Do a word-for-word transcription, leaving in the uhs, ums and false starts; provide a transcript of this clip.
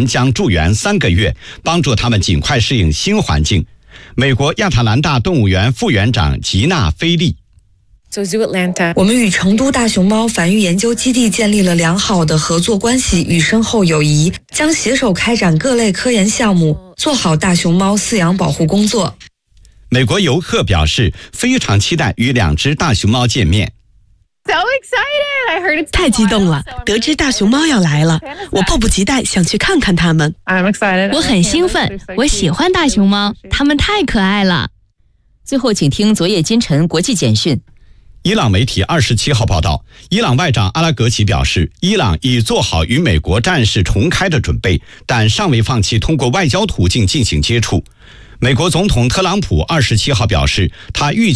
人将驻园三个月，帮助他们尽快适应新环境。美国亚特兰大动物园副园长吉娜·菲利。 我们与成都大熊猫繁育研究基地建立了良好的合作关系与深厚友谊，将携手开展各类科研项目，做好大熊猫饲养保护工作。 美国游客表示非常期待与两只大熊猫见面。 太激动了，得知大熊猫要来了，我迫不及待想去看看它们。 我很兴奋，我喜欢大熊猫，它们太可爱了。 最后请听昨夜今晨国际简讯。 伊朗媒体二十七号报道，伊朗外长阿拉格齐表示，伊朗已做好与美国战事重开的准备，但尚未放弃通过外交途径进行接触。美国总统特朗普二十七号表示，他预